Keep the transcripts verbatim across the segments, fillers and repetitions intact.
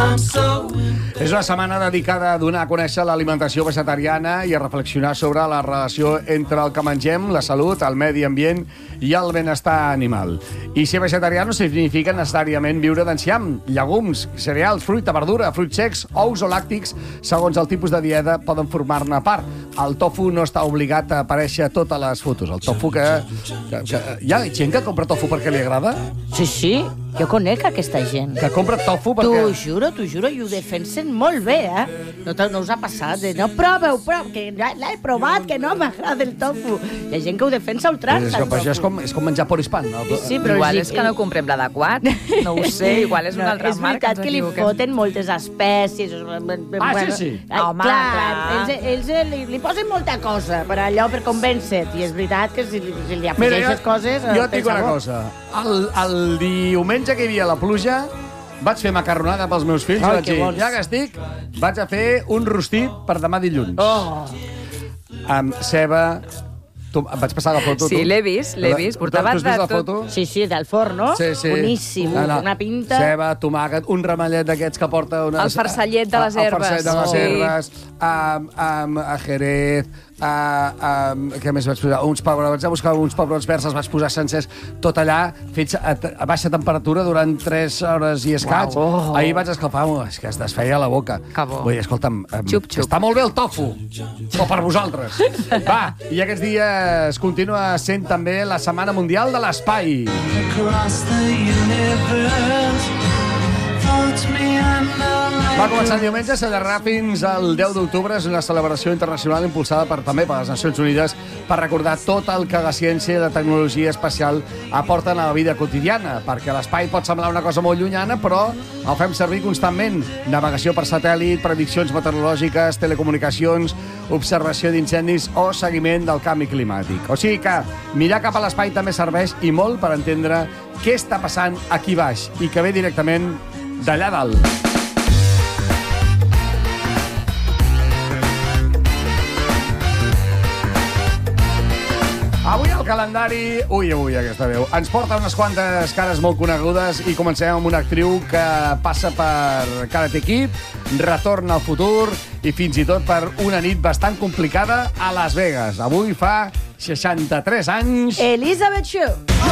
És una setmana dedicada a donar a conèixer l'alimentació vegetariana i a reflexionar sobre la relació entre el que mengem, la salut, el medi ambient i el benestar animal. I ser vegetarià no significa necessàriament viure d'enciam. Llegums, cereals, fruita, verdura, fruits secs, ous o làctics, segons el tipus de dieta, poden formar-ne part. El tofu no està obligat a aparèixer a totes les fotos. El tofu que... que, que hi ha gent que compra tofu perquè li agrada? Sí, sí, jo conec aquesta gent. Que compra tofu perquè... T'ho juro, t'ho juro, i ho defensen molt bé, eh? No, no us ha passat? De, no, proveu, proveu, que l'he provat, que no m'agrada el tofu. Hi ha gent que ho defensa ultrança, és, que, el és, com, és com menjar porispan. No? Sí, sí, però igual sí, és que no comprem l'adequat. No ho sé, igual és una altra és marca. veritat que li foten moltes espècies. Ah, sí, sí. Home, clar, clar. ells, ells li, li posen molta cosa per allò, per convèncer-te. I és veritat que si, si li afegeixes coses... Jo et dic una cosa. El, el diumenge que hi havia la pluja, vaig fer macarronada pels meus fills. Ai, vaig dir, ja que estic, vaig a fer un rostit per demà dilluns. Oh. Amb ceba... Tu, em vaig passar la foto, Sí, tu? l'he vist, l'he vist. Portava tu has vist de la tot. foto? Sí, sí, del forn, no? Sí, sí. Boníssim, No, no. una pinta... Ceba, tomàquet, un ramellet d'aquests que porta... Unes, El farcellet de les el herbes. farcellet de les Sí. herbes, amb, amb jerez, amb, amb, què més vaig posar? Uns pebrots, vaig a buscar uns pebrots verds, els vaig posar sencers, tot allà, fets a, a baixa temperatura durant tres hores i escaig. Uau. Oh. Ahir vaig escalfar, és que es desfeia la boca. Que bo. Vull dir, escolta'm, um, Xup, xup. està molt bé el tofu, o per vosaltres. Va, i aquests dies continua sent també la Setmana Mundial de l'Espai. Va començar el diumenge, s'allargarà fins al deu d'octubre. És una celebració internacional impulsada per, també per les Nacions Unides per recordar tot el que la ciència i la tecnologia espacial aporten a la vida quotidiana, perquè l'espai pot semblar una cosa molt llunyana, però el fem servir constantment. Navegació per satèl·lit, prediccions meteorològiques, telecomunicacions, observació d'incendis o seguiment del canvi climàtic. O sigui que mirar cap a l'espai també serveix i molt per entendre què està passant aquí baix i que ve directament d'allà dalt. Avui el calendari... Ui, ui, aquesta veu. Ens porta unes quantes cares molt conegudes i comencem amb una actriu que passa per Karate Kid, Retorn al futur i fins i tot per una nit bastant complicada a Las Vegas. Avui fa seixanta-tres anys... Elizabeth Shue.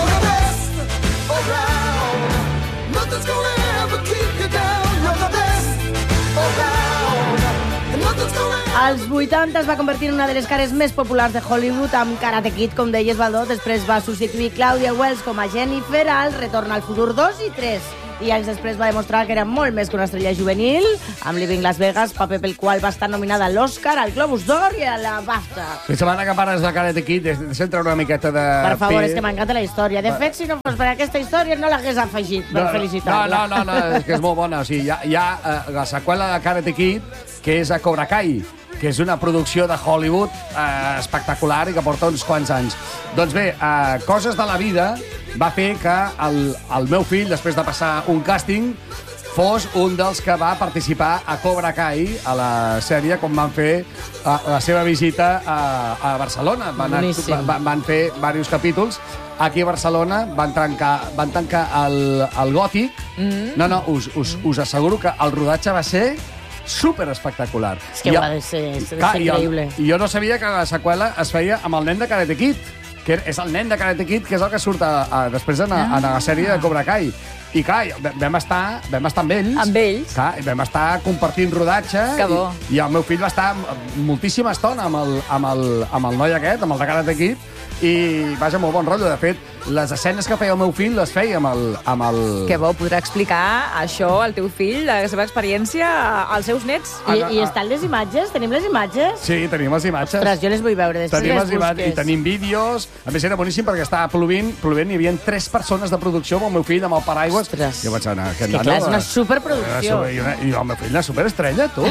Als vuitanta es va convertir en una de les cares més populars de Hollywood amb Karate Kid, com deies, Baldó. Després va substituir Claudia Wells com a Jennifer al Retorn al futur dos i tres. I anys després va demostrar que era molt més que una estrella juvenil, amb Living Las Vegas, paper pel qual va estar nominada a l'Oscar, al Globus d'Or i a la BAFTA. La setmana que pares de Karate Kid, deixa'm treure una miqueta de... Per favor, pi. és que m'encanta la història. De fet, si no fos per aquesta història, no l'hagués afegit per No, felicitar-la. no, no, no, és que és molt bona. O sigui, hi ha, hi ha uh, la seqüela de Karate Kid, que és a Cobra Kai, que és una producció de Hollywood eh, espectacular i que porta uns quants anys. Doncs bé, eh, coses de la vida va fer que el, el meu fill, després de passar un càsting, fos un dels que va participar a Cobra Kai, a la sèrie, quan van fer uh, la seva visita a, a Barcelona. Van, Boníssim. van, van fer diversos capítols. Aquí a Barcelona van tancar, van tancar el, el Gòtic. Mm. No, no, us, us, us asseguro que el rodatge va ser super espectacular. És que I, ho ha de ser, és de clar, ser i el- increïble. I jo no sabia que la seqüela es feia amb el nen de Karate Kid, que és el nen de Karate Kid, que és el que surt a, a, després en, a, en la sèrie de Cobra Kai. I clar, vam estar, vam estar amb ells. Amb ells. Clar, i vam estar compartint rodatge. Que bo. I, I el meu fill va estar moltíssima estona amb el, amb el, amb el noi aquest, amb el de Karate Kid, i vaja, molt bon rotllo. De fet, les escenes que feia el meu fill les feia amb el... Amb el... Que bo, podrà explicar això al teu fill, la seva experiència, als seus nets. I, I estan les imatges? Tenim les imatges? Sí, tenim les imatges. Ostres, jo les vull veure, després Tenim les les imatges busques. i tenim vídeos. A més, era boníssim perquè estava plovent, plovent i hi havia tres persones de producció amb el meu fill amb el paraigües. Ostres. Jo vaig anar... És que clar, és una superproducció. I, una, I el meu fill una superestrella, tu.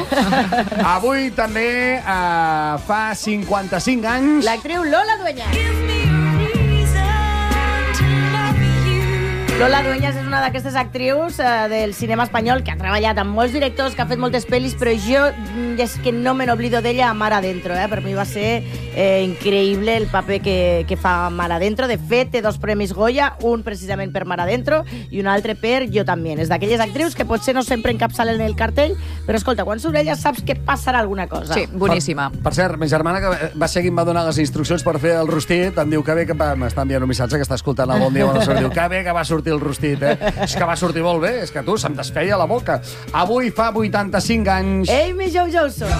Avui també uh, fa cinquanta-cinc anys... L'actriu Lola Dueñas. Lola Dueñas és una d'aquestes actrius eh, del cinema espanyol que ha treballat amb molts directors, que ha fet moltes pel·lis, però jo mm, és que no me n'oblido d'ella a Mar Adentro. Eh? Per mi va ser eh, increïble el paper que, que fa Mar Adentro. De fet, té dos premis Goya, un precisament per Mar Adentro i un altre per Jo també. És d'aquelles actrius que potser no sempre encapçalen el cartell, però escolta, quan surt ella saps que passarà alguna cosa. Sí, boníssima. Per, per cert, ma germana que va seguir em va donar les instruccions per fer el rostit, em diu que bé que m'està enviant un missatge que està escoltant el Bon Dia Bona Sort, diu que bé que va sortir el rostit, eh? És que va sortir molt bé, és que tu se'm desfeia la boca. Avui fa vuitanta-cinc anys... Amy Jo Johnson.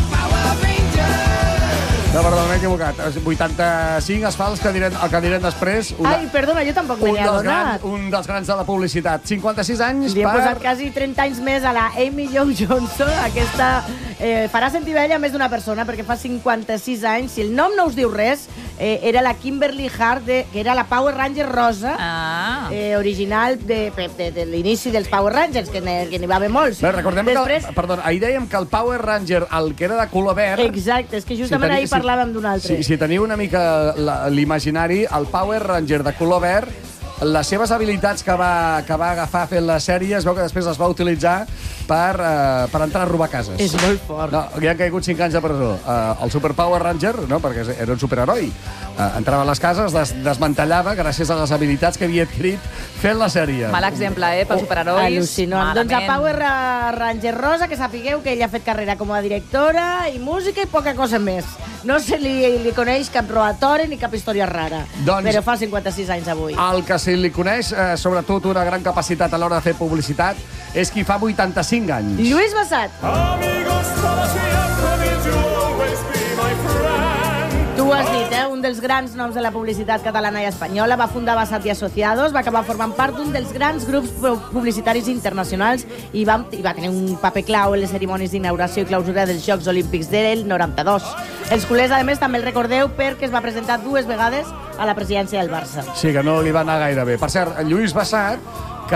No, perdó, m'he equivocat. vuitanta-cinc es fa el que direm, el que direm després. Una, Ai, perdona, jo tampoc un me n'he dels, adonat. grans, un dels grans de la publicitat. cinquanta-sis anys Li he per... posat quasi trenta anys més a la Amy Jo Johnson. Aquesta eh, farà sentir vella més d'una persona, perquè fa cinquanta-sis anys, si el nom no us diu res, eh, era la Kimberly Hart, de, que era la Power Ranger rosa, Ah. eh, original de, de, de, de l'inici dels Power Rangers, que n'hi va haver molts. Bé, recordem Després... que... Perdona, ahir dèiem que el Power Ranger, el que era de color verd... Exacte, és que justament si teni- ahir parlàvem d'un altre. Si, si teniu una mica la- l'imaginari, el Power Ranger de color verd, les seves habilitats que va, que va agafar fent la sèrie es veu que després les va utilitzar per, uh, per entrar a robar cases. És molt fort. No, li han caigut cinc anys de presó. Uh, el Super Power Ranger, no, perquè era un superheroi, uh, entrava a les cases, des, desmantellava gràcies a les habilitats que havia adquirit fent la sèrie. Mal exemple, eh, pels superherois. Al·lucinant. Doncs a Malament. Power Ra- Ranger Rosa, que sapigueu que ella ha fet carrera com a directora i música i poca cosa més. No se li, li coneix cap robatori ni cap història rara. Doncs- Però fa cinquanta-sis anys avui. El que se li coneix, eh, sobretot una gran capacitat a l'hora de fer publicitat, és qui fa vuitanta-cinc anys. Lluís Bassat. Amigos para siempre, will you always be my friend. Tu ho has dit, eh? Un dels grans noms de la publicitat catalana i espanyola. Va fundar Bassat i Asociados, va acabar formant part d'un dels grans grups publicitaris internacionals i va, i va tenir un paper clau en les cerimònies d'inauguració i clausura dels Jocs Olímpics del noranta-dos. Els culers, a més, també el recordeu perquè es va presentar dues vegades a la presidència del Barça. Sí, que no li va anar gaire bé. Per cert, en Lluís Bassat, que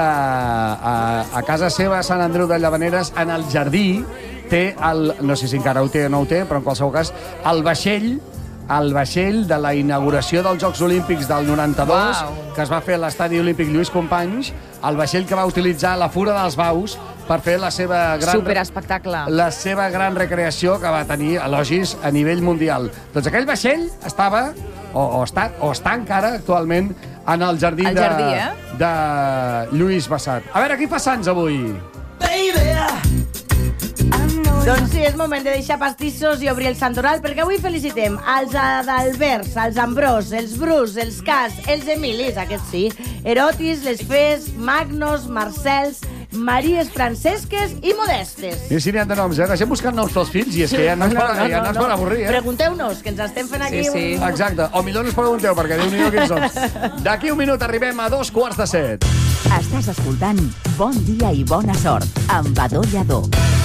a, a casa seva, a Sant Andreu de Llavaneres, en el jardí, té el... No sé si encara ho té o no ho té, però en qualsevol cas, el vaixell el vaixell de la inauguració dels Jocs Olímpics del noranta-dos, Uau. que es va fer a l'estadi olímpic Lluís Companys, el vaixell que va utilitzar la Fura dels Baus per fer la seva gran... Superespectacle. La seva gran recreació que va tenir elogis a nivell mundial. Doncs aquell vaixell estava, o, o, està, o està encara actualment, en el jardí, El de, jardí, eh? de Lluís Bassat. A veure, qui fa sants avui? Doncs sí, és moment de deixar pastissos i obrir el santoral, perquè avui felicitem els Adalberts, els Ambrós, els Brus, els Cas, els Emilis, aquests sí, Erotis, les Fes, Magnos, Marcels, Maries Francesques i Modestes. Mira si n'hi ha de noms, eh? Deixem buscant noms pels fills i és que ja no ens poden ja no, no, avorrir, eh? Pregunteu-nos, que ens estem fent aquí Sí, sí. un... Exacte. O millor no us pregunteu, perquè Déu-n'hi-do quins noms. D'aquí un minut arribem a dos quarts de set. Estàs escoltant Bon dia i bona sort amb Adó Lladó.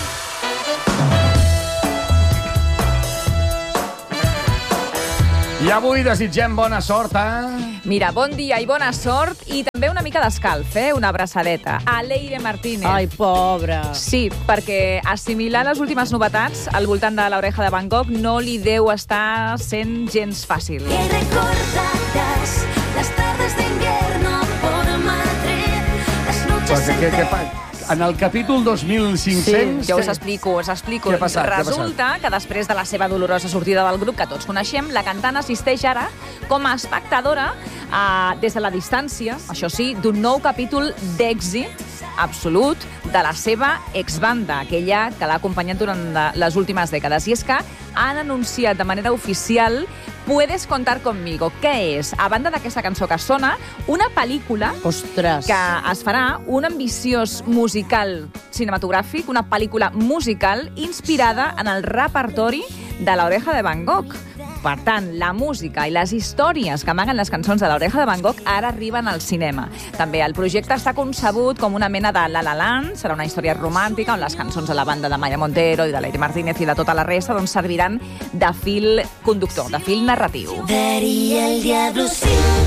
I avui desitgem bona sort a... Mira, bon dia i bona sort i també una mica d'escalf, eh? Una abraçadeta. A Leire Martínez. Ai, pobra. Sí, perquè assimilar les últimes novetats al voltant de l'Oreja de Van Gogh no li deu estar sent gens fàcil. Que recordarás las tardes de invierno por Madrid, las noches Perquè, què, què, enteras. fa- en el capítol dos mil cinc-cents... Ja us explico, us explico. Què ha passat? Què ha Resulta que després de la seva dolorosa sortida del grup que tots coneixem, la cantant assisteix ara com a espectadora eh, des de la distància, això sí, d'un nou capítol d'èxit absolut de la seva exbanda, aquella que l'ha acompanyat durant de- les últimes dècades. I és que han anunciat de manera oficial Puedes contar conmigo. Què és? A banda d'aquesta cançó que sona, una pel·lícula Ostres. que es farà un ambiciós musical cinematogràfic, una pel·lícula musical inspirada en el repertori de l'Oreja de Van Gogh. Per tant, la música i les històries que amaguen les cançons de l'Oreja de Van Gogh ara arriben al cinema. També el projecte està concebut com una mena de La La Land, serà una història romàntica on les cançons de la banda de Maya Montero i de Leire Martínez i de tota la resta doncs, serviran de fil conductor, de fil narratiu. Daría el diablo sin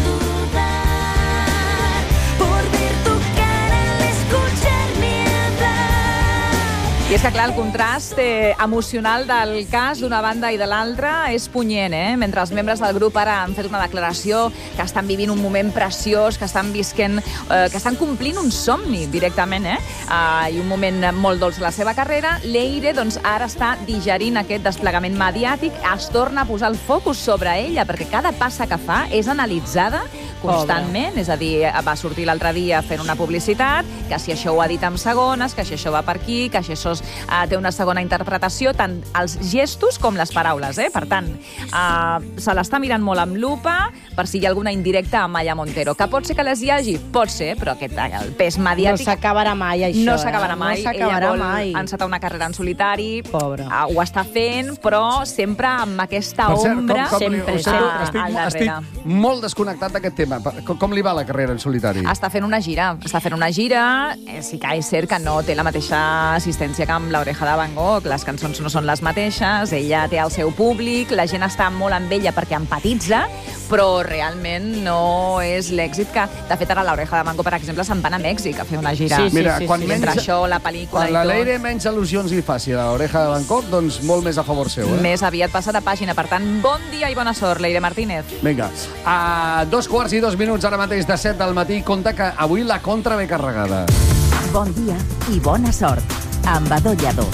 dudar por ver tu cara al escucharme hablar. I és que, clar, el contrast eh, emocional del cas d'una banda i de l'altra és punyent, eh? Mentre els membres del grup ara han fet una declaració que estan vivint un moment preciós, que estan visquent, eh, que estan complint un somni directament, eh? Uh, I un moment molt dolç de la seva carrera, Leire, doncs, ara està digerint aquest desplegament mediàtic, es torna a posar el focus sobre ella, perquè cada passa que fa és analitzada constantment, és a dir, va sortir l'altre dia fent una publicitat, que si això ho ha dit amb segones, que si això va per aquí, que si això uh, té una segona interpretació, tant els gestos com les paraules, eh? Per tant, uh, se l'està mirant molt amb lupa per si hi ha alguna indirecta a Maya Montero. Que pot ser que les hi hagi? Pot ser, però aquest, el pes mediàtic... No s'acabarà mai, això. No s'acabarà mai. No s'acabarà Ella vol mai. encetar una carrera en solitari. Pobra. Uh, ho està fent, però sempre amb aquesta Per cert, ombra com, com li, sempre, ho sento, a- estic, al darrere. estic molt desconnectat d'aquest tema. Com, com li va la carrera en solitari? Està fent una gira, està fent una gira, eh, sí que és cert que no té la mateixa assistència que amb l'Oreja de Van Gogh, les cançons no són les mateixes, ella té el seu públic, la gent està molt amb ella perquè empatitza, però realment no és l'èxit que... De fet, ara l'Oreja de Van Gogh, per exemple, se'n van a Mèxic a fer una gira. Sí, sí, Mira, sí, quan sí. menys- Entre això, la pel·lícula Quan la i tot... Leire menys al·lusions li faci a l'Oreja de Bangkok, doncs molt més a favor seu, eh? Més aviat passa de pàgina. Per tant, bon dia i bona sort, Leire Martínez. Vinga, a dos quarts i dos minuts ara mateix de set del matí, compte que avui la contra ve carregada. Bon dia i bona sort. Amb Adó Lladó.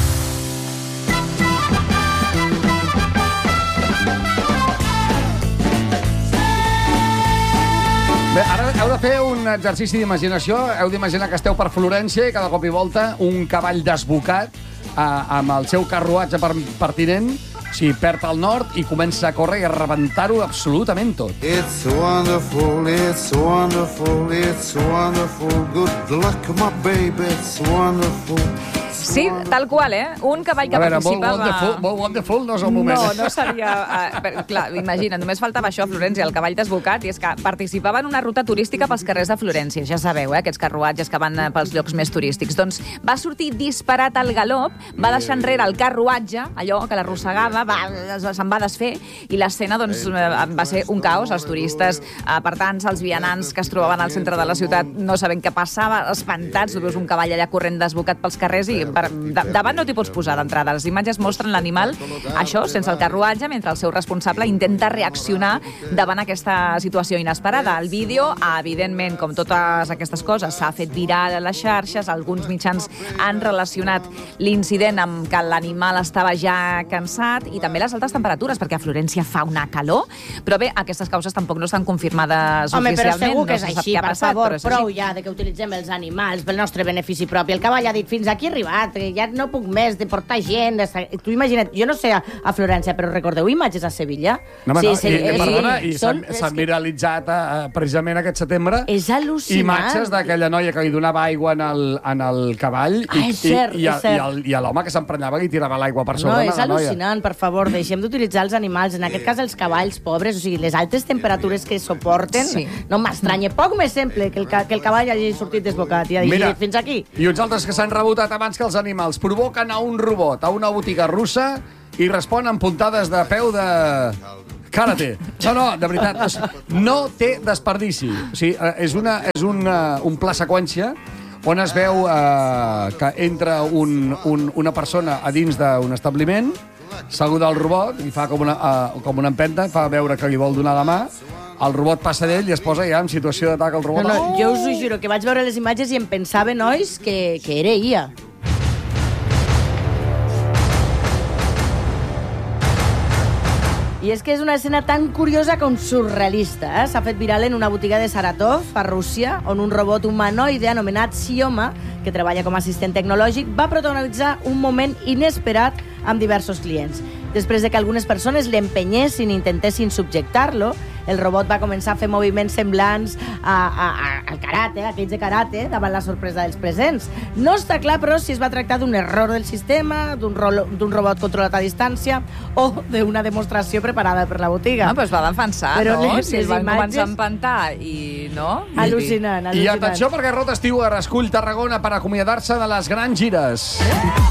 Bé, ara heu de fer un exercici d'imaginació. Heu d'imaginar que esteu per Florència i cada cop i volta un cavall desbocat eh, amb el seu carruatge per, pertinent, o sigui, perd al nord i comença a córrer i a rebentar-ho absolutament tot. It's wonderful, it's wonderful, it's wonderful. Good luck, my baby, it's wonderful. Sí, tal qual, eh? Un cavall que A veure, molt participava... wonderful, molt wonderful no és el moment. No, no seria... Uh, per, clar, imagina, només faltava això a Florència, el cavall desbocat, i és que participava en una ruta turística pels carrers de Florència. Ja sabeu, eh, aquests carruatges que van eh, pels llocs més turístics. Doncs va sortir disparat al galop, va deixar enrere el carruatge, allò que l'arrossegava, va, se'n va desfer, i l'escena doncs, eh, va ser un caos. Els turistes, eh, per tant, els vianants que es trobaven al centre de la ciutat no sabent què passava, espantats, tu veus un cavall allà corrent desbocat pels carrers i per, de, davant no t'hi pots posar d'entrada. Les imatges mostren l'animal, això, sense el carruatge, mentre el seu responsable intenta reaccionar davant aquesta situació inesperada. El vídeo, evidentment, com totes aquestes coses, s'ha fet viral a les xarxes, alguns mitjans han relacionat l'incident amb que l'animal estava ja cansat i també les altes temperatures, perquè a Florència fa una calor, però bé, aquestes causes tampoc no estan confirmades Home, però oficialment. segur que no és se sap així, què ha per passat, favor, però és prou així. ja de que utilitzem els animals pel nostre benefici propi. El cavall ha dit, fins aquí he arribat, que ja no puc més de portar gent. De... Tu imagina't, jo no sé a, a Florència, però recordeu imatges a Sevilla? No, home, no, sí, i, eh, perdona, i són- s'han és s'han que viralitzat eh, precisament aquest setembre És al·lucinant. imatges d'aquella noia que li donava aigua en el, en el cavall i, Ah, és cert, i, i, és cert. i, el- i l'home que s'emprenyava i tirava l'aigua per No, sobre és de la noia. al·lucinant, per favor, deixem d'utilitzar els animals, en aquest cas els cavalls pobres, o sigui, les altes temperatures que suporten, Sí. no m'estranya. Poc més simple que el, ca- que el cavall hagi sortit desbocat i hagi dit fins aquí. I uns altres que s'han rebotat abans que els animals provoquen a un robot a una botiga russa i responen puntades de peu de... Karate. No, no, de veritat, no, no té desperdici. O sigui, eh, és, una, és una, un pla seqüència on es veu eh, que entra un, un, una persona a dins d'un establiment, saluda el robot i fa com una, uh, com una empenta, fa veure que li vol donar la mà, el robot passa d'ell i es posa ja en situació d'atac al No, robot. no, jo us ho juro, que vaig veure les imatges i em pensava, nois, que, que era I A. I és que és una escena tan curiosa com surrealista. Eh? S'ha fet viral en una botiga de Saratov, a Rússia, on un robot humanoide anomenat Xioma, que treballa com a assistent tecnològic, va protagonitzar un moment inesperat amb diversos clients. Després de que algunes persones l'empenyessin i intentessin subjectar-lo, el robot va començar a fer moviments semblants a, a, a, al karate, aquells de karate, davant la sorpresa dels presents. No està clar, però, si es va tractar d'un error del sistema, d'un ro d'un robot controlat a distància o d'una demostració preparada per la botiga. No, però es va defensar, Però no? les- Si es les van imatges- començar a empantar i... no? Al·lucinant, I al·lucinant. atenció perquè Rod Stewart escull Tarragona per acomiadar-se de les grans gires.